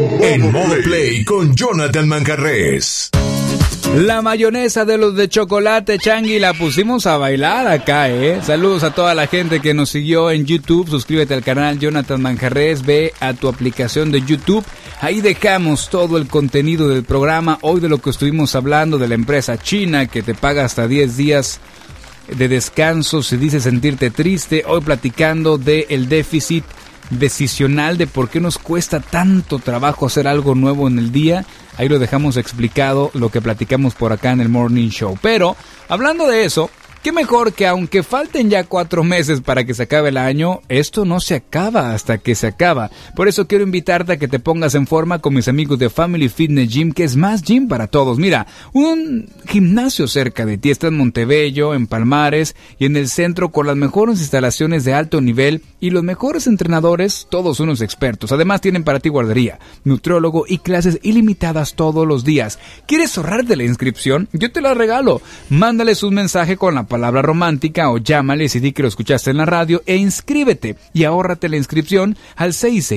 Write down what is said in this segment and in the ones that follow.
En Modo Play con Jonathan Manjarrés. La mayonesa de los de chocolate, Changi, la pusimos a bailar acá, Saludos a toda la gente que nos siguió en YouTube. Suscríbete al canal Jonathan Manjarrés. Ve a tu aplicación de YouTube. Ahí dejamos todo el contenido del programa. Hoy de lo que estuvimos hablando de la empresa china que te paga hasta 10 días de descanso si dice sentirte triste. Hoy platicando del déficit decisional, de por qué nos cuesta tanto trabajo hacer algo nuevo en el día. Ahí lo dejamos explicado, lo que platicamos por acá en el Morning Show. Pero, hablando de eso, qué mejor que aunque falten ya 4 meses para que se acabe el año, esto no se acaba hasta que se acaba. Por eso quiero invitarte a que te pongas en forma con mis amigos de Family Fitness Gym, que es más gym para todos. Mira, un gimnasio cerca de ti está en Montebello, en Palmares y en el centro, con las mejores instalaciones de alto nivel y los mejores entrenadores, todos unos expertos. Además tienen para ti guardería, nutriólogo y clases ilimitadas todos los días. ¿Quieres ahorrarte la inscripción? Yo te la regalo. Mándales un mensaje con la palabra romántica o llámales y di que lo escuchaste en la radio e inscríbete y ahórrate la inscripción al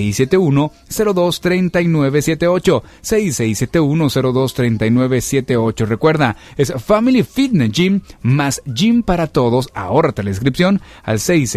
6671-023978. 6671-023978. Recuerda, es Family Fitness Gym más gym para todos. Ahórrate la inscripción al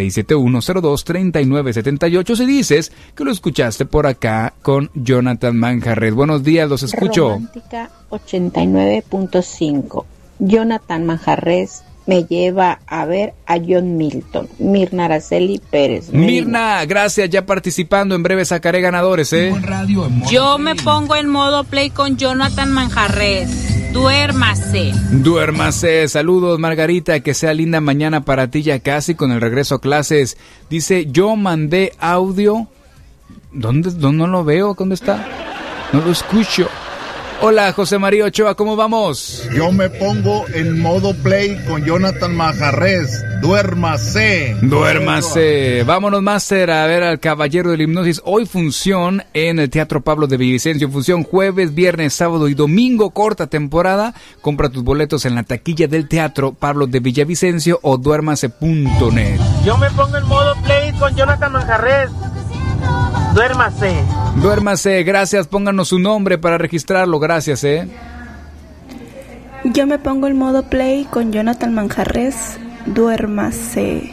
6671-023978 si dices que lo escuchaste por acá con Jonathan Manjarrés. Buenos días, los escucho. Romántica 89.5. Jonathan Manjarrés me lleva a ver a John Milton. Mirna Araceli Pérez. Mirna, gracias, ya participando. En breve sacaré ganadores, Yo me pongo en modo play con Jonathan Manjarrés. Duérmase. Duérmase. Saludos, Margarita, que sea linda mañana para ti, ya casi con el regreso a clases. Dice, yo mandé audio. ¿Dónde? No lo veo, ¿dónde está? No lo escucho. Hola, José María Ochoa, ¿cómo vamos? Yo me pongo en modo play con Jonathan Manjarrés. Duérmase. Duérmase. Vámonos, Master, a ver al Caballero de la Hipnosis. Hoy función en el Teatro Pablo de Villavicencio. Función jueves, viernes, sábado y domingo. Corta temporada. Compra tus boletos en la taquilla del Teatro Pablo de Villavicencio o duérmase.net. Yo me pongo en modo play con Jonathan Manjarrés. Duérmase. Duérmase, gracias, pónganos su nombre para registrarlo, gracias, Yo me pongo en modo play con Jonathan Manjarrés. Duérmase.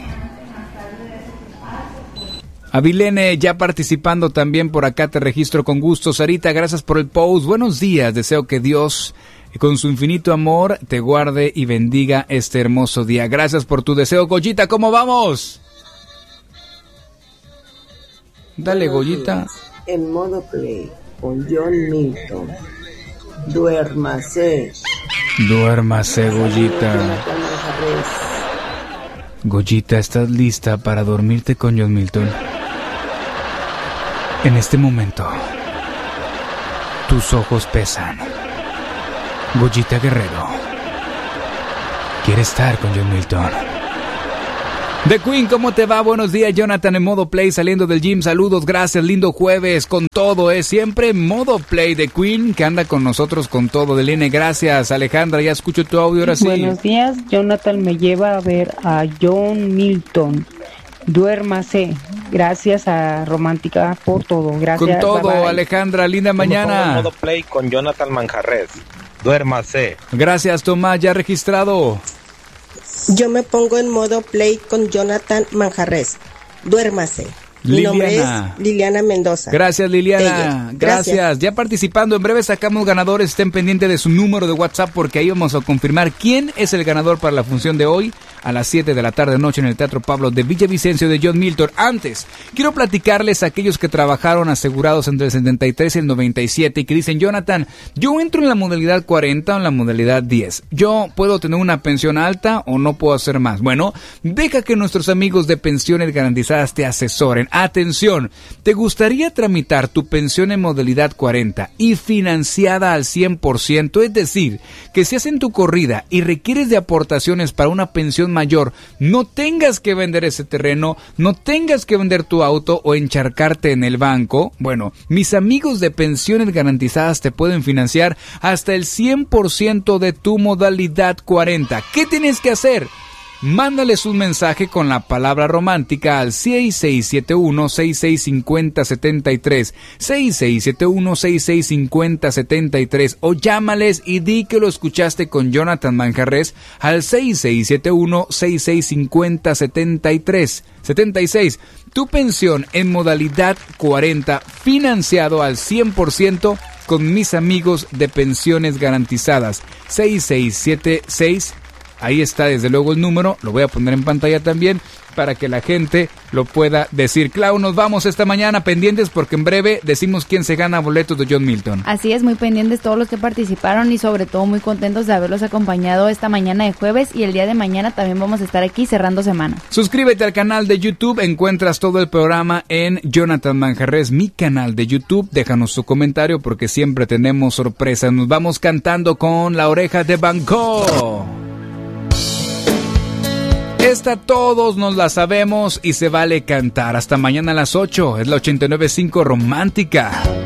Avilene, ya participando también por acá, te registro con gusto. Sarita, gracias por el post. Buenos días, deseo que Dios, con su infinito amor, te guarde y bendiga este hermoso día. Gracias por tu deseo. Goyita, ¿cómo vamos? Dale, Goyita. En modo play con John Milton. Duérmase. Duérmase, Goyita. Goyita, ¿estás lista para dormirte con John Milton? En este momento, tus ojos pesan. Goyita Guerrero quiere estar con John Milton. The Queen, ¿cómo te va? Buenos días, Jonathan, en modo play, saliendo del gym. Saludos, gracias, lindo jueves, con todo, siempre en modo play. The Queen, que anda con nosotros con todo. Del INE, gracias. Alejandra, ya escucho tu audio, ahora sí. Buenos días, Jonathan me lleva a ver a John Milton. Duérmase. Gracias a Romántica por todo. Gracias. Con todo, bye, bye. Alejandra, linda mañana. En modo play con Jonathan Manjarrés. Duérmase. Gracias, Tomás, ya registrado. Yo me pongo en modo play con Jonathan Manjarrés. Duérmase. Mi nombre es Liliana Mendoza. Gracias, Liliana. Gracias. Ya participando. En breve sacamos ganadores. Estén pendientes de su número de WhatsApp porque ahí vamos a confirmar quién es el ganador para la función de hoy a las 7 de la tarde noche en el Teatro Pablo de Villavicencio de John Milton. Antes, quiero platicarles a aquellos que trabajaron asegurados entre el 73 y el 97 y que dicen, Jonathan, yo entro en la modalidad 40 o en la modalidad 10. Yo puedo tener una pensión alta o no puedo hacer más. Bueno, deja que nuestros amigos de Pensiones Garantizadas te asesoren. Atención, ¿te gustaría tramitar tu pensión en modalidad 40 y financiada al 100%? Es decir, que si hacen tu corrida y requieres de aportaciones para una pensión mayor, no tengas que vender ese terreno, no tengas que vender tu auto o encharcarte en el banco. Bueno, mis amigos de Pensiones Garantizadas te pueden financiar hasta el 100% de tu modalidad 40. ¿Qué tienes que hacer? mándales un mensaje con la palabra romántica al 6671-665073, 6671-665073, o llámales y di que lo escuchaste con Jonathan Manjarres al 6671-665073. 76. Tu pensión en modalidad 40, financiado al 100% con mis amigos de pensiones garantizadas. 6676. Ahí está desde luego el número, lo voy a poner en pantalla también para que la gente lo pueda decir. Clau, nos vamos esta mañana pendientes porque en breve decimos quién se gana boletos de John Milton. Así es, muy pendientes todos los que participaron y sobre todo muy contentos de haberlos acompañado esta mañana de jueves, y el día de mañana también vamos a estar aquí cerrando semana. Suscríbete al canal de YouTube, encuentras todo el programa en Jonathan Manjarres, mi canal de YouTube. Déjanos tu comentario porque siempre tenemos sorpresas. Nos vamos cantando con La Oreja de Van Gogh. Esta todos nos la sabemos y se vale cantar. Hasta mañana a las 8. Es la 89.5 Romántica.